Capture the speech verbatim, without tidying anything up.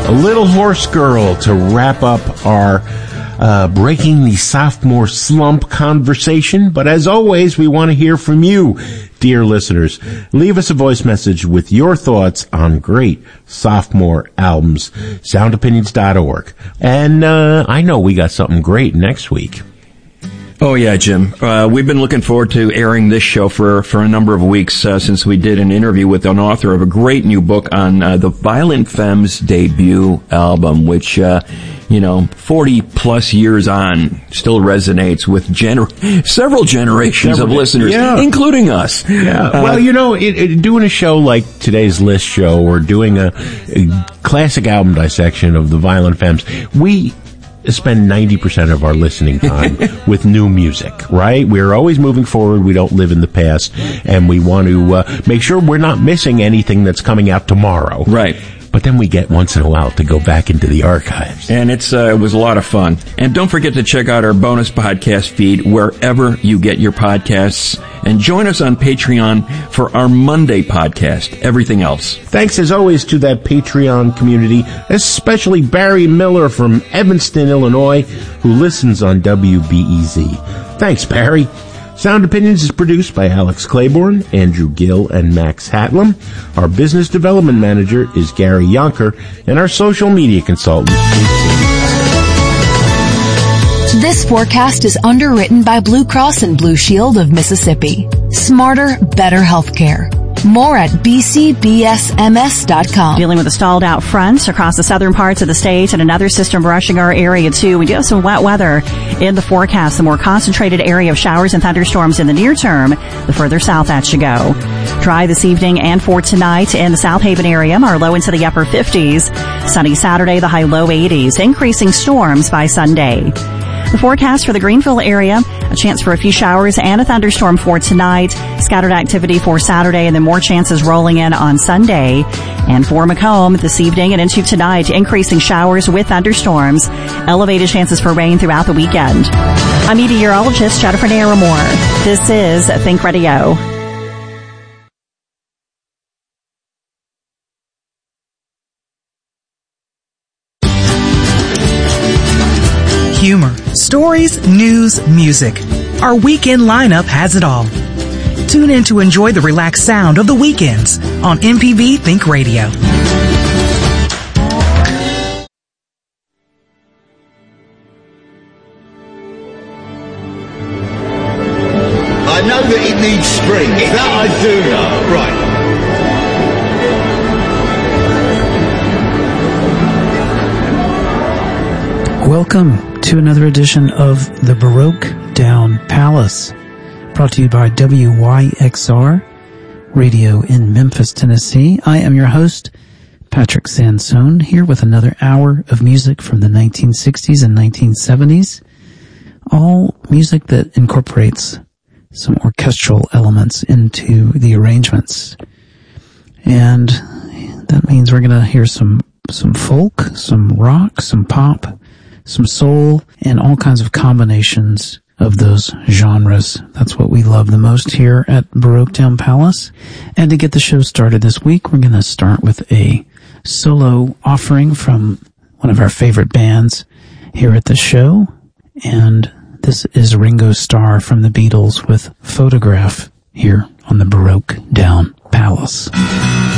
A Little Horse Girl to wrap up our uh, Breaking the Sophomore Slump conversation. But as always, we want to hear from you, dear listeners. Leave us a voice message with your thoughts on great sophomore albums. sound opinions dot org. And uh, I know we got something great next week. Oh, yeah, Jim. Uh, we've been looking forward to airing this show for, for a number of weeks uh, since we did an interview with an author of a great new book on uh, the Violent Femmes debut album, which, uh, you know, forty plus years on still resonates with gener- several generations several, of listeners, yeah. including us. Yeah. Uh, well, you know, it, it, doing a show like today's List show or doing a, a classic album dissection of the Violent Femmes, we spend ninety percent of our listening time with new music, right? We're always moving forward. We don't live in the past, and we want to uh, make sure we're not missing anything that's coming out tomorrow. Right. But then we get once in a while to go back into the archives. And it's uh, it was a lot of fun. And don't forget to check out our bonus podcast feed wherever you get your podcasts. And join us on Patreon for our Monday podcast, Everything Else. Thanks, as always, to that Patreon community, especially Barry Miller from Evanston, Illinois, who listens on W B E Z. Thanks, Barry. Sound Opinions is produced by Alex Claiborne, Andrew Gill, and Max Hatlam. Our business development manager is Gary Yonker, and our social media consultant is This forecast is underwritten by Blue Cross and Blue Shield of Mississippi. Smarter, better healthcare. More at b c b s m s dot com. Dealing with a stalled out front across the southern parts of the state and another system brushing our area too. We do have some wet weather in the forecast. The more concentrated area of showers and thunderstorms in the near term, the further south that should go. Dry this evening and for tonight in the South Haven area. Our low into the upper fifties. Sunny Saturday, the high low eighties. Increasing storms by Sunday. The forecast for the Greenville area, a chance for a few showers and a thunderstorm for tonight, scattered activity for Saturday, and then more chances rolling in on Sunday. And for Macomb this evening and into tonight, increasing showers with thunderstorms, elevated chances for rain throughout the weekend. I'm meteorologist Jennifer Naramore. This is Think Radio. Humor, stories, news, music. Our weekend lineup has it all. Tune in to enjoy the relaxed sound of the weekends on M P B Think Radio. I know that it needs springs. That I do know. Right. Welcome to another edition of the Baroque Down Palace, brought to you by W Y X R Radio in Memphis, Tennessee. I am your host, Patrick Sansone, here with another hour of music from the nineteen sixties and nineteen seventies. All music that incorporates some orchestral elements into the arrangements. And that means we're going to hear some, some folk, some rock, some pop, some soul, and all kinds of combinations of those genres. That's what we love the most here at Baroque Down Palace. And to get the show started this week, we're going to start with a solo offering from one of our favorite bands here at the show. And this is Ringo Starr from the Beatles with Photograph here on the Baroque Down Palace.